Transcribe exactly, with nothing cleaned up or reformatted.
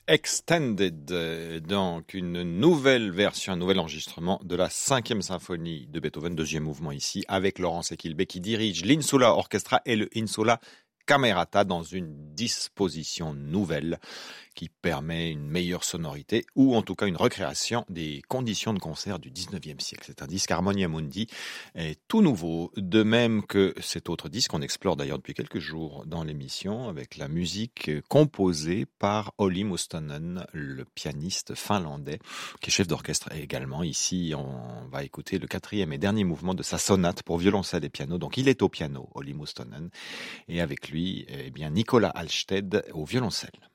Extended, euh, donc une nouvelle version, un nouvel enregistrement de la cinquième symphonie de Beethoven, deuxième mouvement ici, avec Laurence Equilbé qui dirige l'Insula Orchestra et le Insula Camerata dans une disposition nouvelle qui permet une meilleure sonorité ou en tout cas une recréation des conditions de concert du dix-neuvième siècle. C'est un disque Harmonia Mundi est tout nouveau, de même que cet autre disque qu'on explore d'ailleurs depuis quelques jours dans l'émission avec la musique composée par Olli Mustonen, le pianiste finlandais qui est chef d'orchestre également. Ici, on va écouter le quatrième et dernier mouvement de sa sonate pour violoncelle et piano. Donc il est au piano, Olli Mustonen, et avec lui, eh bien, Nicolas Alsted au violoncelle.